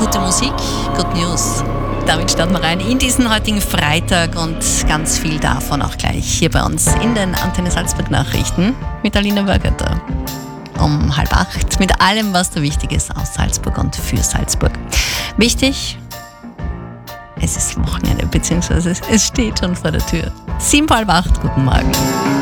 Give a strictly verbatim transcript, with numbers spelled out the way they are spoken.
gute Musik, Good News. Damit starten wir rein in diesen heutigen Freitag und ganz viel davon auch gleich hier bei uns in den Antenne Salzburg Nachrichten mit Alina Wörgötter. Um halb acht mit allem, was da wichtig ist aus Salzburg und für Salzburg. Wichtig, es ist Wochenende, beziehungsweise es steht schon vor der Tür. Sieben, halb acht, guten Morgen.